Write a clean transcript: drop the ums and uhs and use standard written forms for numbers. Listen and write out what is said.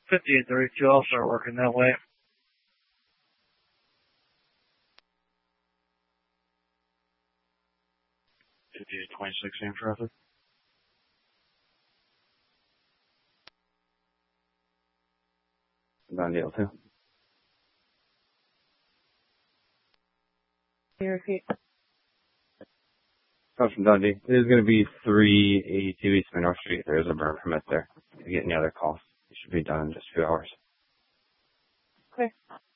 50 and 32, I'll start working that way. 50 to 26 in traffic. Done deal too. Can you repeat? Comes from Dundee. It is going to be 382 East North Street. There is a burn permit there. If you get any other calls, it should be done in just a few hours. Okay.